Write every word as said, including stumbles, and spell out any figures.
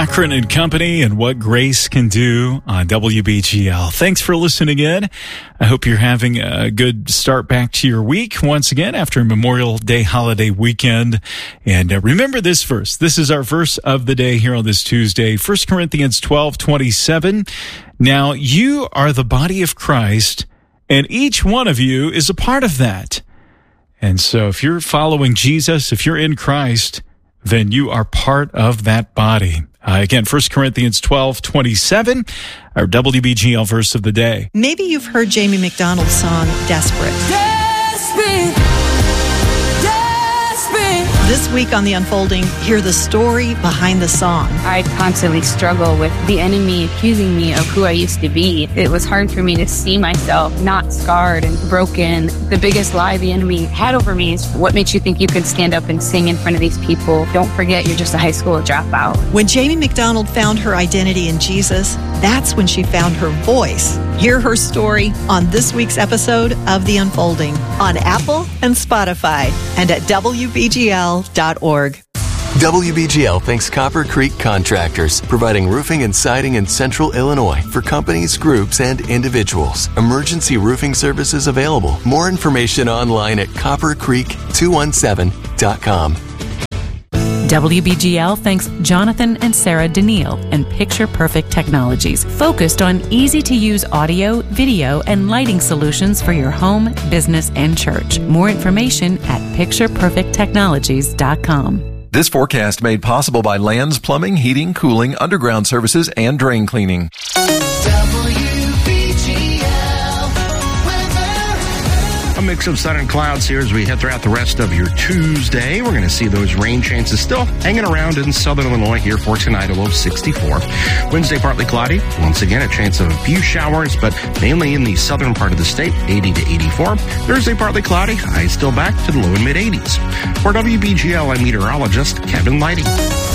Cochran and Company and What Grace Can Do on W B G L. Thanks for listening in. I hope you're having a good start back to your week once again after Memorial Day holiday weekend. And uh, remember this verse. This is our verse of the day here on this Tuesday, First Corinthians twelve twenty-seven. Now you are the body of Christ, and each one of you is a part of that. And so if you're following Jesus, if you're in Christ, then you are part of that body. Uh, again, First Corinthians twelve twenty-seven, our W B G L verse of the day. Maybe you've heard Jamie McDonald's song, Desperate. Desperate, desperate. This week on The Unfolding, hear the story behind the song. I constantly struggle with the enemy accusing me of who I used to be. It was hard for me to see myself not scarred and broken. The biggest lie the enemy had over me is, what makes you think you can stand up and sing in front of these people? Don't forget, you're just a high school dropout. When Jamie McDonald found her identity in Jesus, that's when she found her voice. Hear her story on this week's episode of The Unfolding on Apple and Spotify and at W B G L dot org. W B G L thanks Copper Creek Contractors, providing roofing and siding in Central Illinois for companies, groups, and individuals. Emergency roofing services available. More information online at copper creek two one seven dot com. W B G L thanks Jonathan and Sarah Daniil and Picture Perfect Technologies, focused on easy-to-use audio, video, and lighting solutions for your home, business, and church. More information at picture perfect technologies dot com. This forecast made possible by Lands Plumbing, Heating, Cooling, Underground Services, and Drain Cleaning. A mix of sun and clouds here as we head throughout the rest of your Tuesday. We're going to see those rain chances still hanging around in southern Illinois here for tonight, a low of sixty-four. Wednesday, partly cloudy. Once again, a chance of a few showers, but mainly in the southern part of the state, eighty to eighty-four. Thursday, partly cloudy. Highs still back to the low and mid eighties. For W B G L, I'm meteorologist Kevin Lighty.